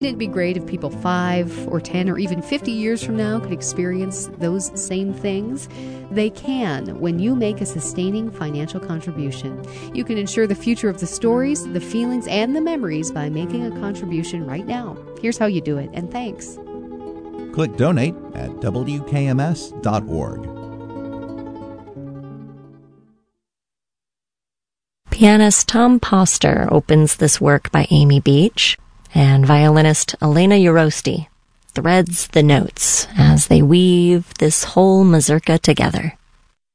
It'd be great if people 5 or 10 or even 50 years from now could experience those same things. They can when you make a sustaining financial contribution. You can ensure the future of the stories, the feelings, and the memories by making a contribution right now. Here's how you do it, and thanks. Click Donate at WKMS.org. Pianist Tom Poster opens this work by Amy Beach, and violinist Elena Urosti threads the notes as they weave this whole mazurka together.